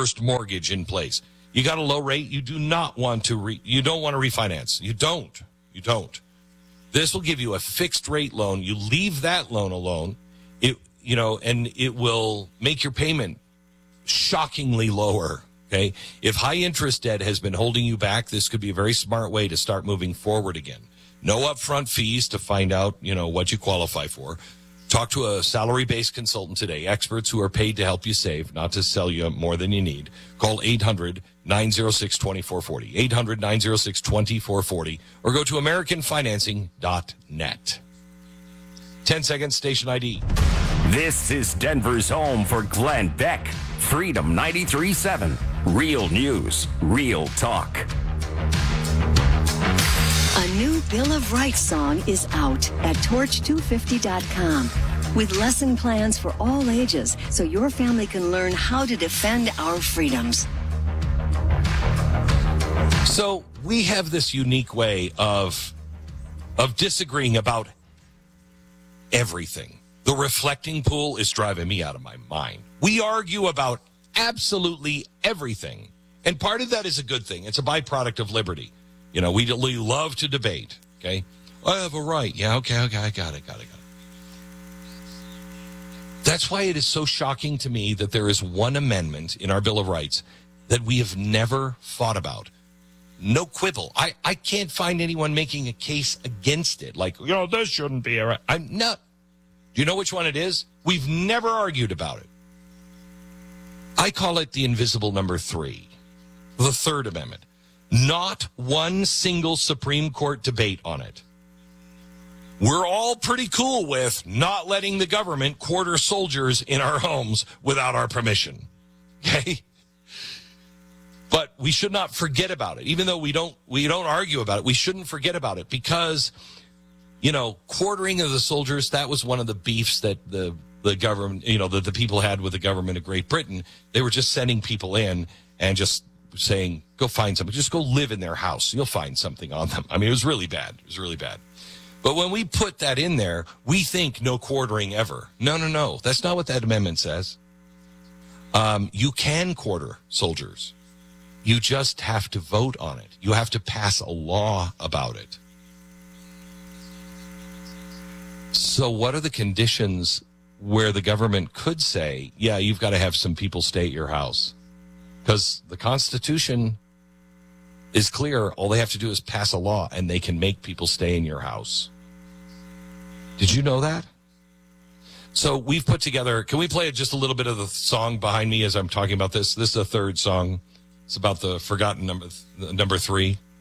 first mortgage in place. You got a low rate. You do not want to. You don't want to refinance. You don't. You don't. This will give you a fixed rate loan. You leave that loan alone. And it will make your payment shockingly lower. Okay. If high interest debt has been holding you back, this could be a very smart way to start moving forward again. No upfront fees to find out, what you qualify for. Talk to a salary-based consultant today. Experts who are paid to help you save, not to sell you more than you need. Call 800-906-2440. 800-906-2440. Or go to AmericanFinancing.net. 10 seconds, station ID. This is Denver's home for Glenn Beck. Freedom 93.7. Real news, real talk. A new Bill of Rights song is out at torch250.com with lesson plans for all ages so your family can learn how to defend our freedoms. So we have this unique way of disagreeing about everything. The reflecting pool is driving me out of my mind. We argue about absolutely everything. And part of that is a good thing. It's a byproduct of liberty. We love to debate, okay? I have a right. Yeah, okay, I got it. That's why it is so shocking to me that there is one amendment in our Bill of Rights that we have never fought about. No quibble. I can't find anyone making a case against it. Like, this shouldn't be a right. I'm not. Do you know which one it is? We've never argued about it. I call it the invisible number 3, the Third Amendment. Not one single Supreme Court debate on it. We're all pretty cool with not letting the government quarter soldiers in our homes without our permission. Okay? But we should not forget about it. Even though we don't argue about it, we shouldn't forget about it because, quartering of the soldiers, that was one of the beefs that the government, that the people had with the government of Great Britain. They were just sending people in and just saying, go find something. Just go live in their house. You'll find something on them. I mean, it was really bad. It was really bad. But when we put that in there, we think no quartering ever. No. That's not what that amendment says. You can quarter soldiers. You just have to vote on it. You have to pass a law about it. So what are the conditions where the government could say, yeah, you've got to have some people stay at your house? Because the Constitution is clear. All they have to do is pass a law, and they can make people stay in your house. Did you know that? So we've put together, can we play just a little bit of the song behind me as I'm talking about this? This is the third song. It's about the forgotten number 3.